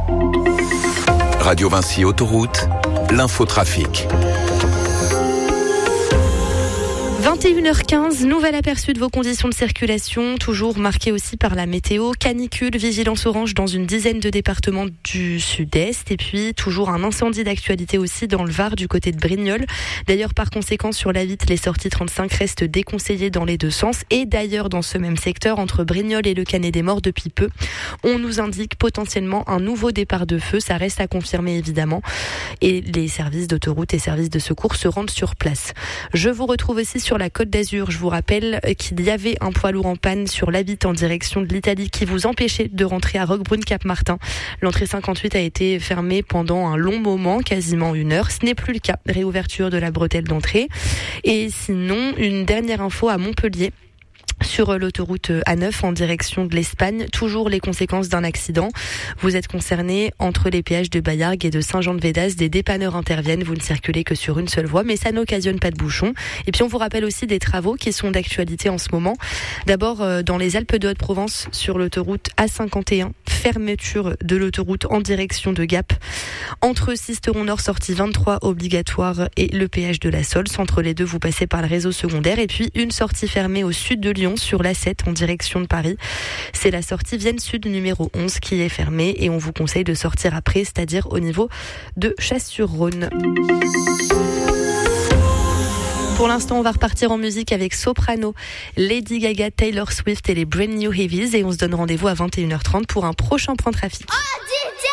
Radio Vinci Autoroute, l'infotrafic. 21h15, nouvel aperçu de vos conditions de circulation, toujours marqué aussi par la météo, canicule, vigilance orange dans une dizaine de départements du sud-est et puis toujours un incendie d'actualité aussi dans le Var du côté de Brignoles. D'ailleurs, par conséquent, sur la Vitte, les sorties 35 restent déconseillées dans les deux sens et d'ailleurs dans ce même secteur entre Brignoles et le Canet-des-Morts depuis peu. On nous indique potentiellement un nouveau départ de feu, ça reste à confirmer évidemment et les services d'autoroute et services de secours se rendent sur place. Je vous retrouve aussi sur la Côte d'Azur. Je vous rappelle qu'il y avait un poids lourd en panne sur la Vitte en direction de l'Italie qui vous empêchait de rentrer à Roquebrune-Cap-Martin. L'entrée 58 a été fermée pendant un long moment, quasiment 1 heure. Ce n'est plus le cas. Réouverture de la bretelle d'entrée. Et sinon, une dernière info à Montpellier. Sur l'autoroute A9 en direction de l'Espagne, toujours les conséquences d'un accident. Vous êtes concerné entre les péages de Baillargues et de Saint-Jean-de-Védas. Des dépanneurs interviennent. Vous ne circulez que sur une seule voie, mais ça n'occasionne pas de bouchons. Et puis on vous rappelle aussi des travaux qui sont d'actualité en ce moment. D'abord dans les Alpes de Haute-Provence sur l'autoroute A51. Fermeture de l'autoroute en direction de Gap. Entre Sisteron-Nord, sortie 23 obligatoire et le péage de la Sols. Entre les deux, vous passez par le réseau secondaire. Et puis une sortie fermée au sud de Lyon sur l'A7 en direction de Paris. C'est la sortie Vienne Sud numéro 11 qui est fermée et on vous conseille de sortir après, c'est-à-dire au niveau de Chasse-sur-Rhône. Pour l'instant, on va repartir en musique avec Soprano, Lady Gaga, Taylor Swift et les Brand New Heavies et on se donne rendez-vous à 21h30 pour un prochain point trafic.